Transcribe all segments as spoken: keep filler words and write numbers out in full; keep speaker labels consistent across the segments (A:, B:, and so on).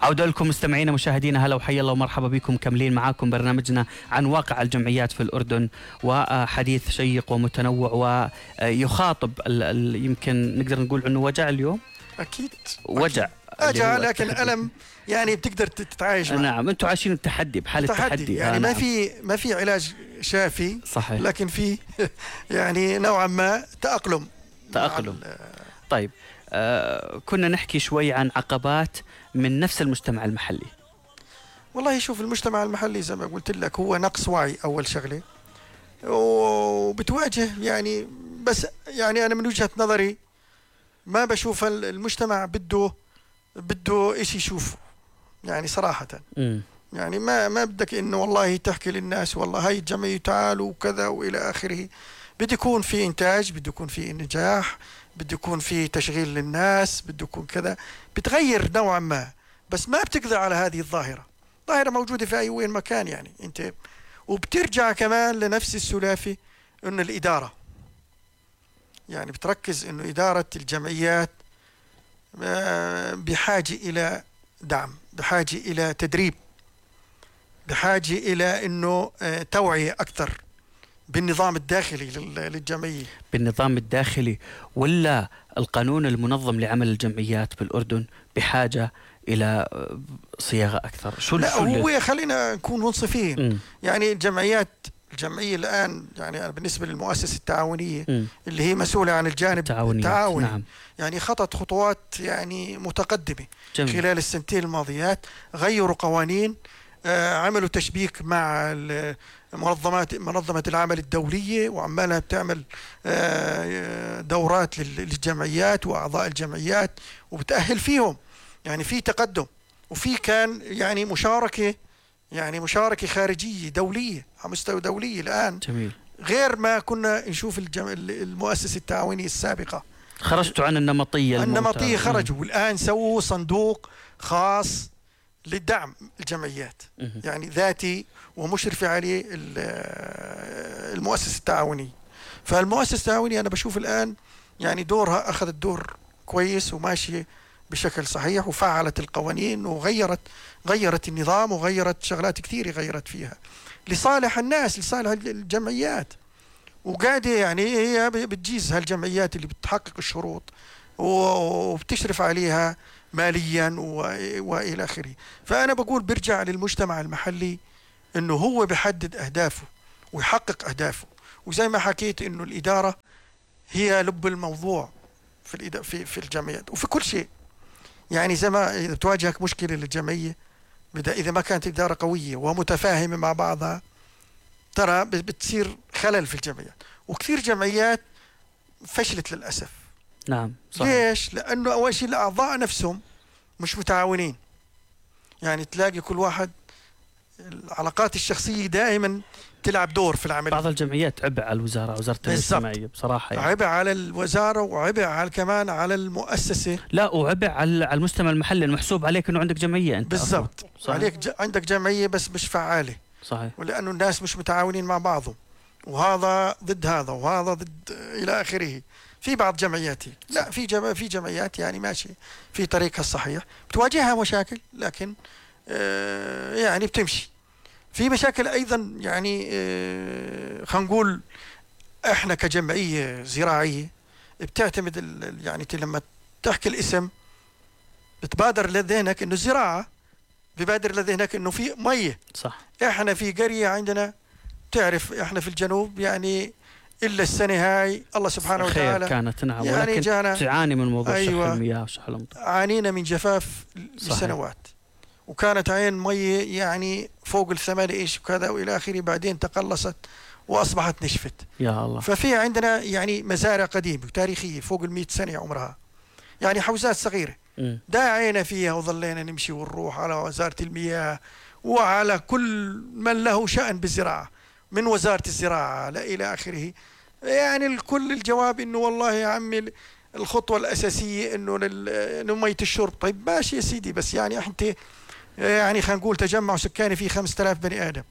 A: عودة لكم مستمعينا مشاهدينا، هلا وحيا الله ومرحبا بكم، مكملين معاكم برنامجنا عن واقع الجمعيات في الأردن، وحديث شيق ومتنوع ويخاطب يمكن نقدر نقول عنه وجع اليوم.
B: أكيد
A: وجع
B: أجع لكن ألم، يعني بتقدر تتعايش معه.
A: نعم، أنتم عايشين التحدي بحالة
B: تحدي,
A: تحدي
B: يعني
A: آه
B: ما
A: نعم.
B: في ما في علاج شافي،
A: صحيح،
B: لكن في يعني نوعا ما تأقلم
A: تأقلم. طيب آه كنا نحكي شوي عن عقبات من نفس المجتمع المحلي.
B: والله شوف، المجتمع المحلي زي ما قلت لك هو نقص وعي أول شغلة، وبتواجه يعني، بس يعني أنا من وجهة نظري ما بشوف المجتمع بده بده إيش يشوفه، يعني صراحة
A: م.
B: يعني ما ما بدك إنه والله تحكي للناس والله هاي الجمعية تعالوا وكذا وإلى آخره. بده يكون في إنتاج، بده يكون في نجاح، بده يكون في تشغيل للناس، بده يكون كذا، بتغير نوعا ما، بس ما بتقضي على هذه الظاهرة. ظاهرة موجودة في أي وين مكان يعني أنت، وبترجع كمان لنفس السلافة إنه الإدارة، يعني بتركز إنه إدارة الجمعيات بحاجة إلى دعم، بحاجة إلى تدريب، بحاجة إلى إنه توعية أكثر بالنظام الداخلي للجمعية.
A: بالنظام الداخلي ولا القانون المنظم لعمل الجمعيات بالأردن بحاجة إلى صياغة أكثر؟ شو
B: لا
A: شو
B: هو خلينا نكون منصفين. م. يعني الجمعيات الجمعية الآن يعني بالنسبة للمؤسسة التعاونية م. اللي هي مسؤولة عن الجانب التعاوني، نعم. يعني خطت خطوات يعني متقدمة جميل. خلال السنتين الماضيات غيروا قوانين، آه عملوا تشبيك مع منظمات منظمة العمل الدولية، وعمالها بتعمل آه دورات للجمعيات وأعضاء الجمعيات وبتأهل فيهم، يعني في تقدم، وفي كان يعني مشاركة يعني مشاركة خارجية دولية على مستوى دولي الآن
A: جميل.
B: غير ما كنا نشوف الجم... المؤسسة التعاونية السابقة.
A: خرجتوا عن النمطية
B: النمطية خرجوا، والآن سووا صندوق خاص للدعم الجمعيات، يعني ذاتي ومشرفة عليه المؤسسة التعاونية. فالمؤسسة التعاونية أنا بشوف الآن يعني دورها أخذت دور كويس وماشية بشكل صحيح، وفعلت القوانين وغيرت غيرت النظام وغيرت شغلات كثيرة غيرت فيها لصالح الناس، لصالح الجمعيات، وقاعدة يعني هي بتجيز هالجمعيات اللي بتحقق الشروط وبتشرف عليها ماليا وإلى آخره. فأنا بقول برجع للمجتمع المحلي إنه هو بيحدد أهدافه ويحقق أهدافه، وزي ما حكيت إنه الإدارة هي لب الموضوع في في في الجمعيات وفي كل شيء. يعني زي ما إذا بتواجهك مشكلة للجمعية، بدأ إذا ما كانت إدارة قوية ومتفاهمة مع بعضها ترى بتصير خلل في الجمعيات، وكثير جمعيات فشلت للأسف.
A: نعم صحيح.
B: ليش؟ لأنه أول شيء الأعضاء نفسهم مش متعاونين، يعني تلاقي كل واحد العلاقات الشخصية دائما تلعب دور في العمل.
A: بعض الجمعيات عبء على الوزارة، وزارة الاجتماعية بصراحة يعني.
B: عبء على الوزارة وعبء على كمان على المؤسسة،
A: لا وعبء على المجتمع المحلي، المحسوب عليك انه عندك جمعية انت.
B: بالضبط، عليك ج... عندك جمعية بس مش فعالة.
A: صحيح.
B: ولأنه الناس مش متعاونين مع بعضهم، وهذا ضد هذا وهذا ضد إلى آخره. في بعض جمعياتي لا في جم... في جمعيات يعني ماشي في طريقها الصحيح، بتواجهها مشاكل لكن آه يعني بتمشي. في مشاكل أيضا يعني آه خلينا نقول احنا كجمعية زراعية بتعتمد ال... يعني لما تحكي الاسم بتبادر لذهنك انه الزراعة، ببادر لذهنك انه في مية.
A: صح.
B: احنا في قرية عندنا تعرف احنا في الجنوب يعني إلا السنة هاي الله سبحانه وتعالى
A: كانت نعم،
B: يعني
A: ولكن
B: جانا
A: تعاني من موضوع
B: أيوة
A: شح المياه وشح الأمطار.
B: عانينا من جفاف لسنوات، وكانت عين مية يعني فوق الثمانية إيش وكذا وإلى آخره، بعدين تقلصت وأصبحت نشفت.
A: يا الله.
B: ففي عندنا يعني مزارع قديمة وتاريخية فوق المئة سنة عمرها، يعني حوزات صغيرة
A: م.
B: داعينا فيها وظلينا نمشي ونروح على وزارة المياه وعلى كل من له شأن بالزراعة، من وزارة الزراعة لا إلى آخره. يعني الكل الجواب إنه والله يا عمي الخطوة الأساسية إنه لمية الشرب. طيب ماشي يا سيدي، بس يعني أنت يعني خلينا نقول تجمع سكاني فيه خمسة آلاف بني آدم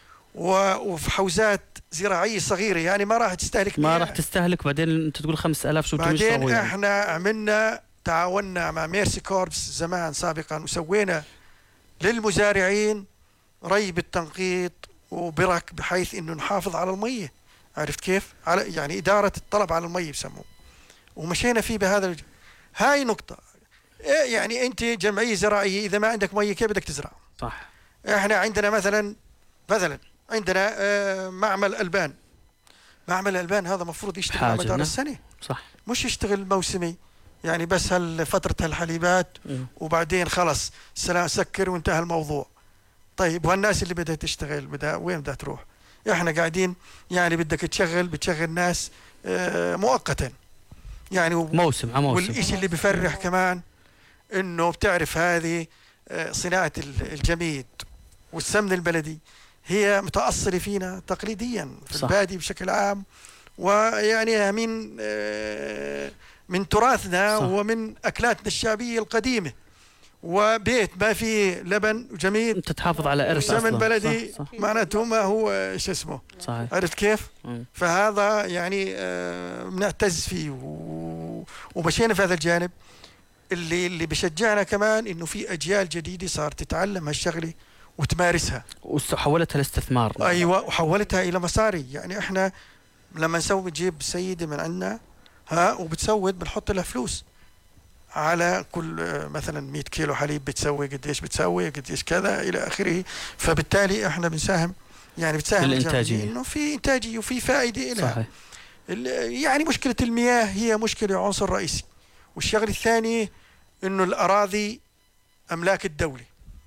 B: وفي حوزات زراعية صغيرة، يعني ما راح تستهلك
A: ما راح تستهلك. بعدين أنت تقول خمسة آلاف، شو
B: بعدين إحنا عملنا تعاوننا مع ميرسي كوربس زمان سابقا وسوينا للمزارعين ري بالتنقيط وبرك بحيث انه نحافظ على الميه. عرفت كيف؟ على يعني اداره الطلب على الميه بسموه، ومشينا فيه بهذا الج... هاي نقطه. إيه يعني انت جمعيه زراعيه اذا ما عندك ميه كيف بدك تزرع؟
A: صح.
B: احنا عندنا مثلا مثلا عندنا آه معمل البان. معمل الالبان هذا مفروض يشتغل على مدار السنه،
A: صح،
B: مش يشتغل موسمي يعني بس هالفتره هالحليبات وبعدين خلص سلام سكر وانتهى الموضوع. طيب والناس اللي بدها تشتغل بدها وين بدها تروح؟ احنا قاعدين يعني بدك تشغل بتشغل ناس آه مؤقتا يعني
A: موسم على موسم.
B: والشيء اللي بفرح كمان انه بتعرف هذه آه صناعه الجميد والسمن البلدي هي متأصلة فينا تقليديا في صح. البادي بشكل عام، ويعني من آه من تراثنا صح. ومن أكلاتنا الشعبية القديمة، وبيت ما فيه لبن وجميد
A: انت تحافظ على ارث
B: سمن بلدي صح صح. معناته ما هو شو اسمه صحيح. عرفت كيف؟ م. فهذا يعني آه بنعتز فيه و... ومشينا في هذا الجانب اللي اللي بشجعنا كمان انه في اجيال جديده صارت تتعلم هالشغله وتمارسها
A: وحولتها لاستثمار.
B: ايوه وحولتها الى مصاري. يعني احنا لما نسوي بتجيب سيده من عندنا ها وبتسود بنحط لها فلوس على كل مثلا مئة كيلو حليب بتسوي قديش بتسوي قديش كذا الى اخره. فبالتالي احنا بنساهم يعني بتساهم
A: الانتاجيه
B: انه في انتاجيه وفي فائده لها. صحيح. يعني مشكله المياه هي مشكله عنصر رئيسي، والشغله الثانيه انه الاراضي املاك الدوله.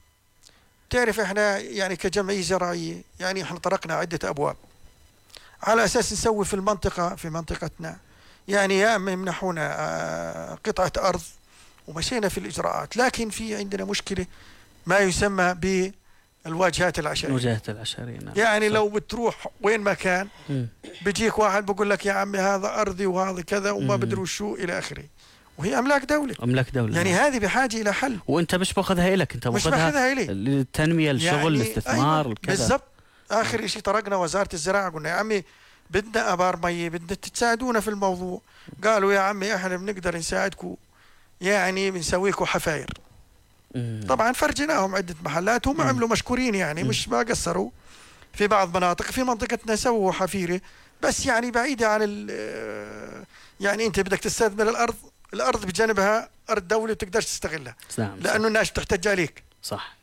B: تعرف احنا يعني كجمعيه زراعيه يعني احنا طرقنا عده ابواب على اساس نسوي في المنطقه في منطقتنا يعني يا اما يمنحونا قطعه ارض ومشينا في الاجراءات، لكن في عندنا مشكله ما يسمى بالواجهات العشريه.
A: الواجهات العشريه نعم.
B: يعني صح. لو بتروح وين ما كان بيجيك واحد بقول لك يا عمي هذا ارضي وهذا كذا وما بدروا شو الى اخره، وهي املاك دوله.
A: املاك دوله
B: يعني هذه بحاجه الى حل،
A: وانت مش باخذها لك، انت باخذها للتنميه الشغل يعني الاستثمار
B: أيوة كذا بالضبط. اخر شيء طرقنا وزاره الزراعه قلنا يا عمي بدنا ابار ميه بدنا تساعدونا في الموضوع. قالوا يا عمي احنا بنقدر نساعدكم يعني بنسويكم حفاير. مم. طبعا فرجناهم عده محلات هم عملوا مشكورين يعني. مم. مش ما قصروا في بعض مناطق في منطقتنا سووا حفيره بس يعني بعيده عن يعني انت بدك تستثمر الارض الارض بجانبها ارض دوله بتقدرش تستغلها لانه الناس تحتاج عليك.
A: صح.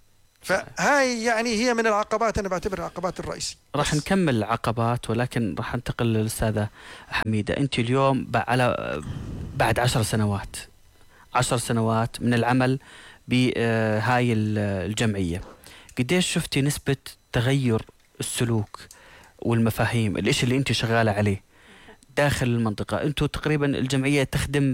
B: فهاي يعني هي من العقبات انا بعتبرها العقبات الرئيسيه.
A: راح نكمل العقبات ولكن راح ننتقل للاستاذه حميده. انت اليوم على بعد عشر سنوات عشر سنوات من العمل بهاي الجمعيه، قديش شفتي نسبه تغير السلوك والمفاهيم الاشي اللي انت شغاله عليه داخل المنطقة؟ أنتم تقريبا الجمعية تخدم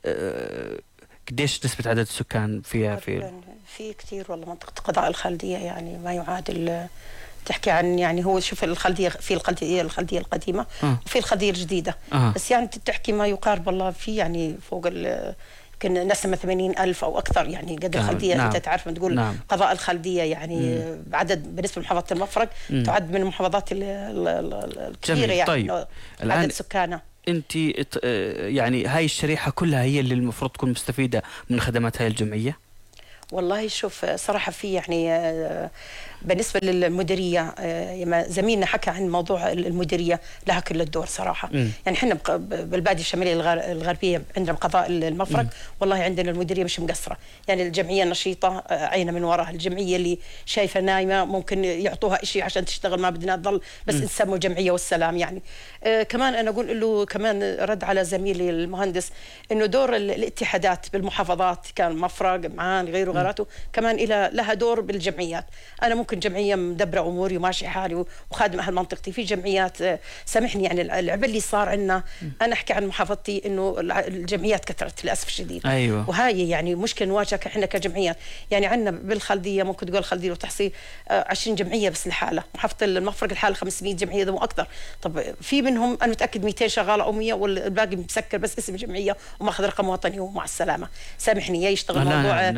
A: قديش نسبة عدد السكان فيها؟ في
C: في كثير والله. منطقة قضاء الخالدية يعني ما يعادل. تحكي عن يعني هو شوف الخلدية في الخلدية الخلدية القديمة آه. وفي الخلدية الجديدة آه. بس يعني تحكي ما يقارب والله في يعني فوق ال يمكن نسمة ثمانين ألف أو أكثر يعني قد الخلدية. نعم. أنت تعرف ما تقول نعم. قضاء الخلدية يعني مم. بعدد بالنسبة لمحافظة المفرق مم. تعد من المحافظات الكبيرة يعني طيب. عدد سكانها.
A: أنت يعني هاي الشريحة كلها هي اللي المفروض تكون مستفيدة من خدمات هاي الجمعية؟
C: والله شوف صراحة في يعني بالنسبة للمديرية زميلنا حكى عن موضوع المديرية لها كل الدور صراحة. م. يعني احنا بالبادية الشمالية الغربية عندنا قضاء المفرق م. والله عندنا المديرية مش مقصرة. يعني الجمعية النشيطة عينا من وراها. الجمعية اللي شايفة نايمة ممكن يعطوها إشي عشان تشتغل ما بدنا تضل بس نسموا جمعية والسلام يعني. آه كمان أنا أقول له كمان رد على زميلي المهندس إنه دور الاتحادات بالمحافظات كان مفرق معان غيره غيراته كمان إلى لها دور بالجمعيات. أنا ممكن جمعية مدبرة أموري وماشي حالي وخادم أهل منطقتي. في جمعيات سامحني يعني العبء اللي صار عندنا أنا أحكي عن محافظتي إنه الجمعيات كثرت للأسف الشديد.
A: أيوة.
C: وهاي يعني مشكلة نواجهها إحنا كجمعيات. يعني عندنا بالخلدية ممكن تقول الخلدية وتحصي عشرين جمعية بس لحالة. محافظة المفرق الحالة خمسمئة جمعية ده أكثر. طب في منهم أنا متأكد مئتين شغالة أو مئة والباقي مسكر بس اسم جمعية وماخذ رقم وطني ومع السلامة. سامحني يا يشتغل موضوع
A: نعم.
C: بالش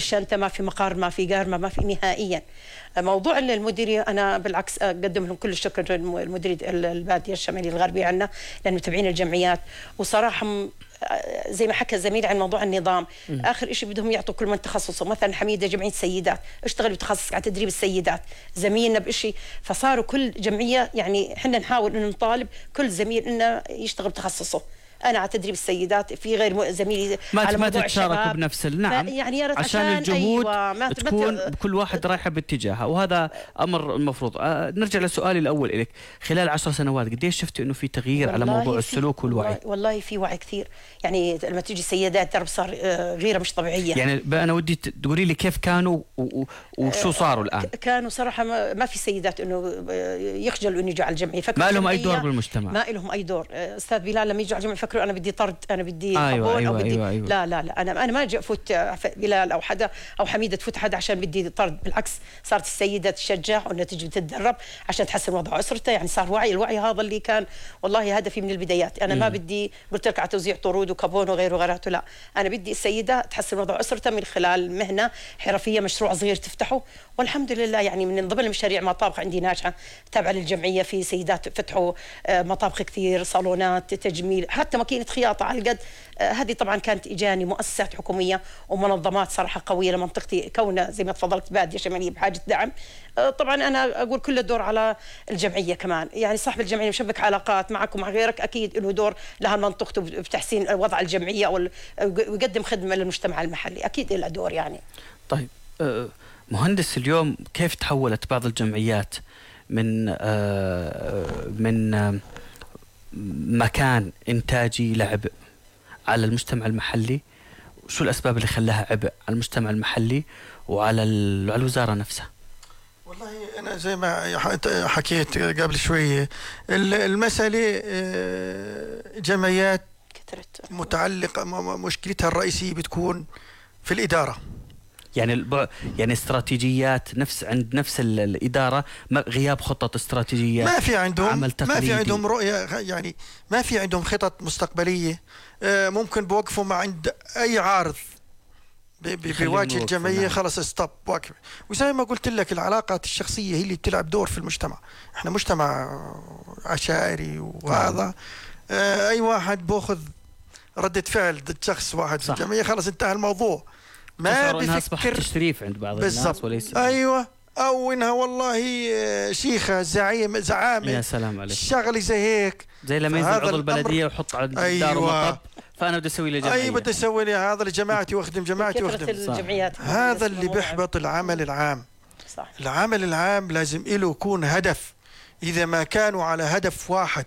C: شنطة، ما في مقار، ما في قارمة، ما في نهائيا. موضوع المديرية أنا بالعكس أقدم لهم كل الشكر، المديرية البادية الشمالية الغربية عنا، لأن متابعين الجمعيات. وصراحة زي ما حكى زميلي عن موضوع النظام، م. آخر شيء بدهم يعطوا كل من تخصصه. مثلا حميدة جمعية سيدات اشتغل بتخصص على تدريب السيدات، زميلنا بشيء، فصاروا كل جمعية يعني احنا نحاول انه نطالب كل زميل انه يشتغل بتخصصه. انا على تدريب السيدات، في غير زميلي
A: ما
C: على
A: ما تتشاركوا بنفس نعم،
C: يعني يا ريت
A: عشان,
C: عشان
A: الجهود
C: أيوة ما
A: تكون
C: ما
A: كل واحد رايحه باتجاهها، وهذا امر المفروض. آه نرجع لسؤالي الاول لك، خلال عشر سنوات قديش شفتي انه في تغيير على موضوع السلوك والوعي؟
C: والله, والله في وعي كثير، يعني لما تيجي سيدات درب صار غيره مش طبيعيه.
A: يعني انا ودي تقولي لي كيف كانوا وشو صاروا الان؟
C: كانوا صراحه ما في سيدات انه يخجلوا انه يجوا على الجمعيه،
A: ما لهم اي دور بالمجتمع،
C: ما لهم اي دور. استاذ بلال لما يجوا على الجمعيه يفكروا انا بدي طرد، انا بدي
A: أيوة
C: قبول
A: أيوة
C: او بدي
A: أيوة أيوة.
C: لا لا لا انا انا ما اجي افوت بلال او حدا او حميده تفوت حدا عشان بدي طرد. بالعكس صارت السيده تشجع انها تجي تتدرب عشان تحسن وضع اسرتها. يعني صار وعي، الوعي هذا اللي كان والله هدفي من البدايات. انا م. ما بدي قلت لك على توزيع طرود وكابون وغيره وغيراته، لا، انا بدي السيده تحسن وضع اسرتها من خلال مهنه حرفيه، مشروع صغير تفتحه. والحمد لله يعني من ضمن المشاريع مطابخ عندي ناجحه تابعه للجمعيه، في سيدات فتحوا مطابخ كثير، صالونات تجميل، حتى ماكينه خياطه على القد. هذه طبعا كانت اجاني مؤسسات حكوميه ومنظمات صراحه قويه لمنطقتي، كونها زي ما تفضلت باديه شماليه بحاجه دعم. طبعا انا اقول كل الدور على الجمعيه كمان، يعني صاحب الجمعيه مشبك علاقات معك ومع غيرك، اكيد له دور لها منطقته بتحسين وضع الجمعيه ويقدم خدمه للمجتمع المحلي، اكيد له دور يعني.
A: طيب مهندس، اليوم كيف تحولت بعض الجمعيات من من مكان انتاجي لعبء على المجتمع المحلي؟ شو الاسباب اللي خلاها عبء على المجتمع المحلي وعلى على الوزاره نفسها؟
B: والله انا زي ما حكيت قبل شويه، المساله جمعيات متعلقه، مشكلتها الرئيسيه بتكون في الاداره. يعني
A: البع... يعني استراتيجيات نفس عند نفس الاداره، غياب خطط استراتيجيه،
B: ما في عندهم ما في عندهم رؤيه، يعني ما في عندهم خطط مستقبليه. ممكن بوقفوا مع عند اي عارض بيواجه الجمعيه، خلص ستوب واقف. وزي ما قلت لك العلاقات الشخصيه هي اللي بتلعب دور في المجتمع. احنا مجتمع عشائري، وهذا اي واحد باخذ رده فعل ضد شخص واحد في الجمعيه، خلص انتهى الموضوع.
A: ما بيفكر تشريف عند بعض الناس وليس
B: ايوه، او انها والله شيخه زعيم زعامه.
A: يا سلام عليك،
B: شغلي زي هيك،
A: زي لما ينزل عضو البلديه ويحط على
B: أيوة.
A: دار مطب، فانا بدي اسوي له جمعيه.
B: اي بدي اسوي لي هذا لجماعتي واخدم جماعتي واخدم. هذا اللي بيحبط العمل العام. صح. العمل العام لازم له يكون هدف. اذا ما كانوا على هدف واحد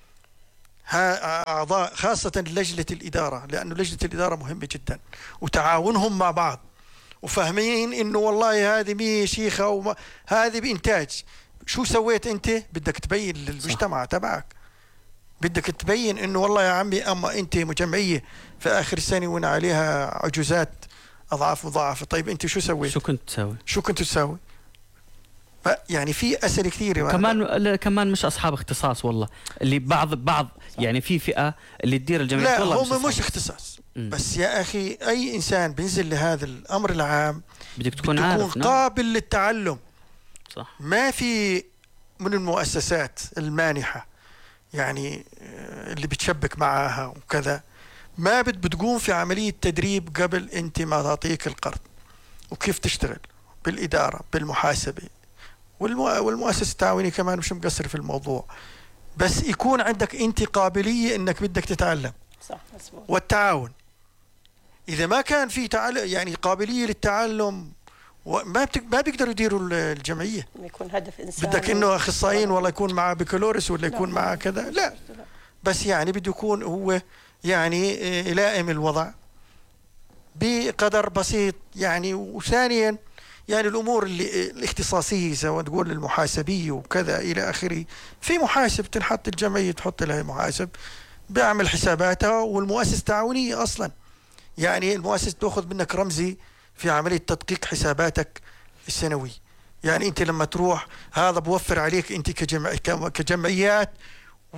B: أعضاء، خاصة لجنة الإدارة، لأنه لجنة الإدارة مهمة جدا، وتعاونهم مع بعض وفاهمين إنه والله هذه مي شيخة وما هذه بإنتاج. شو سويت أنت؟ بدك تبين للمجتمع تبعك، بدك تبين إنه والله يا عمي أما أنت مجمعية في آخر السنة وين عليها عجوزات أضعاف مضاعفة. طيب أنت شو سويت؟
A: شو كنت تسوي؟
B: شو كنت تسوي؟ يعني في أسئلة كثيرة.
A: كمان كمان مش أصحاب اختصاص، والله اللي بعض بعض يعني في فئة اللي تدير الجمعية.
B: لا
A: والله
B: هم مش, مش اختصاص. م. بس يا أخي أي إنسان بينزل لهذا الأمر العام
A: بدك تكون عارف،
B: تكون قابل نعم. للتعلم.
A: صح.
B: ما في من المؤسسات المانحة يعني اللي بتشبك معها وكذا، ما بتقوم في عملية تدريب قبل أنت ما تعطيك القرض وكيف تشتغل بالإدارة بالمحاسبة. والمؤسسة التعاونية كمان مش مقصر في الموضوع، بس يكون عندك انت قابلية انك بدك تتعلم.
C: صح مظبوط.
B: والتعاون اذا ما كان في تعلم يعني قابلية للتعلم ما بتك... ما بيقدروا يديروا الجمعية.
C: يكون هدف انساني.
B: بدك انه اخصائيين والله يكون معه بكالوريوس ولا يكون معه كذا، لا بس يعني بده يكون هو يعني يلائم الوضع بقدر بسيط يعني. وثانيا يعني الأمور اللي الاختصاصية سواء تقول المحاسبية وكذا إلى آخره، في محاسب تنحط الجمعية تحط لها محاسب بيعمل حساباتها، والمؤسسة التعاونية أصلا يعني المؤسسة تأخذ منك رمزي في عملية تدقيق حساباتك السنوي. يعني أنت لما تروح هذا بوفر عليك أنت كجمع كجمعيات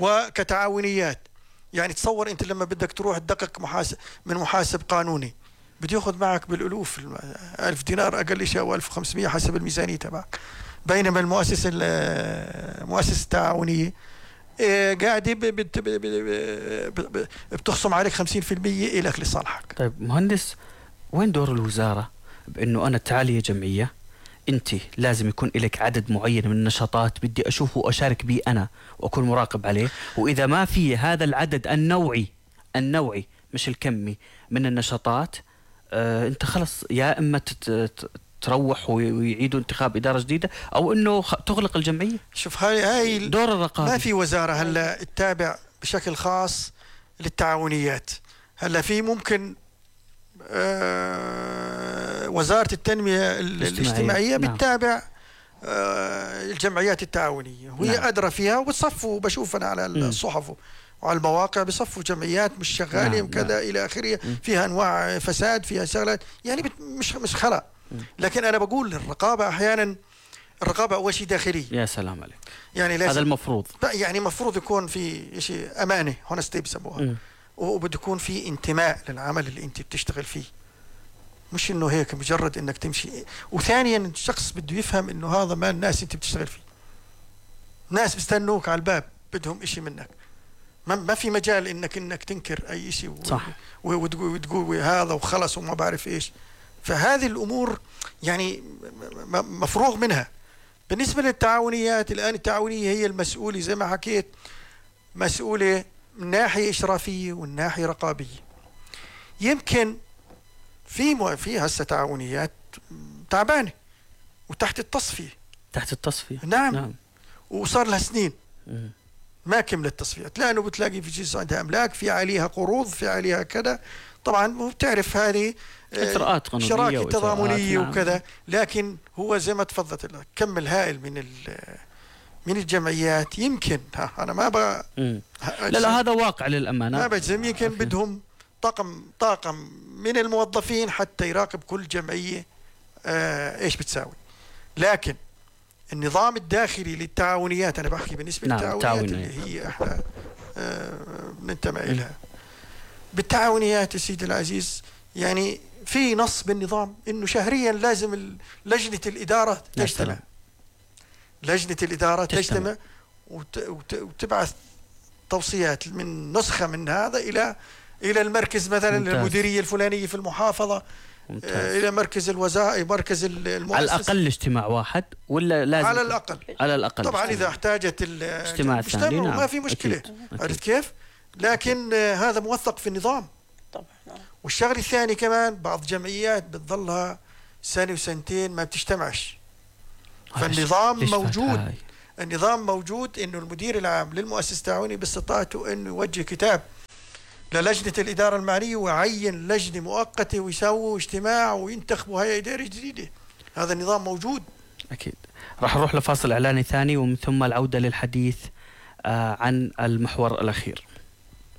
B: وكتعاونيات. يعني تصور أنت لما بدك تروح تدقق محاسب من محاسب قانوني بده ياخذ معك بالالوف، ألف دينار اقل شيء او ألف وخمسمئة حسب الميزانيه تبعك. بينما المؤسسه المؤسسه التعاونيه قاعده بتخصم عليك خمسين بالمئة إلك لصالحك.
A: طيب مهندس، وين دور الوزاره بانه انا تعالي جمعيه انت لازم يكون لك عدد معين من النشاطات بدي اشوفه واشارك به انا واكون مراقب عليه، واذا ما في هذا العدد النوعي النوعي مش الكمي من النشاطات، آه انت خلص يا اما تت تروح ويعيدوا انتخاب إدارة جديدة أو إنه تغلق الجمعية.
B: شوف هاي هاي
A: دور الرقابة.
B: ما في وزارة هلا تتابع بشكل خاص للتعاونيات. هلا في ممكن آه وزارة التنمية الاجتماعية
A: نعم.
B: بتتابع آه الجمعيات التعاونية وهي نعم. أدرى فيها، وبتصفوا بشوف أنا على الصحف وعلى المواقع بصفوا جمعيات مش شغالة نعم. وكذا نعم. إلى آخره، فيها أنواع فساد، فيها شغلات يعني مش مش خلا. لكن أنا بقول الرقابة أحيانا الرقابة أول شيء داخلية.
A: يا سلام عليك.
B: يعني لازم
A: هذا المفروض
B: يعني مفروض يكون في شيء أمانة، هونستي بسموها، وبده يكون في انتماء للعمل اللي أنت بتشتغل فيه، مش إنه هيك مجرد إنك تمشي. وثانيا الشخص بده يفهم إنه هذا ما الناس أنت بتشتغل فيه، ناس بيستنوك على الباب بدهم إشي منك، ما ما في مجال إنك إنك تنكر أي شيء
A: صح
B: وتقول هذا وخلص وما بعرف إيش. فهذه الأمور يعني مفروغ منها. بالنسبة للتعاونيات الآن، التعاونية هي المسؤولة زي ما حكيت، مسؤولة من ناحية إشرافية ومن ناحية رقابية. يمكن في مو في هسه تعاونيات تعبانة وتحت التصفية
A: تحت التصفية
B: نعم, نعم. وصار لها سنين م. ما كملت تصفية، لأنه بتلاقي في جزء عندها أملاك، في عليها قروض، في عليها كذا. طبعا بتعرف هذه
A: إجراءات قانونية
B: شراكة تضامنية
A: نعم.
B: وكذا. لكن هو زي ما تفضلت كم الهائل من من الجمعيات يمكن ها أنا ما ب
A: لا لا هذا واقع للأمانة
B: ما بجزم، يمكن بدهم طاقم طاقم من الموظفين حتى يراقب كل جمعية آه إيش بتساوي. لكن النظام الداخلي للتعاونيات، أنا بحكي بالنسبة
A: نعم.
B: للتعاونيات اللي هي إحنا آه بننتمي إلها. بالتعاونيات سيدي العزيز يعني في نص بالنظام إنه شهريا لازم لجنة الإدارة تجتمع، لجنة الإدارة تجتمع وتبعث توصيات من نسخة من هذا إلى إلى المركز مثلا ممتاز. المديرية الفلانية في المحافظة ممتاز. إلى مركز الوزارة، مركز المؤسسة.
A: على الأقل اجتماع واحد ولا لازم؟
B: على الأقل
A: على الأقل
B: طبعا
A: اجتماع.
B: إذا احتاجت
A: الاجتماع الثاني نعم.
B: ما في مشكلة. عرفت كيف؟ لكن هذا موثق في النظام
C: طبعا.
B: والشغل الثاني كمان بعض جمعيات بتظلها سنة وسنتين ما بتجتمعش. فالنظام موجود، النظام موجود إنه المدير العام للمؤسسة التعاونية باستطاعته إنه يوجه كتاب للجنة الإدارة المالية ويعين لجنة مؤقتة ويسووا اجتماع وينتخبوا هيئة إدارية جديدة. هذا النظام موجود.
A: أكيد. راح نروح لفاصل إعلاني ثاني ومن ثم العودة للحديث آه عن المحور الأخير.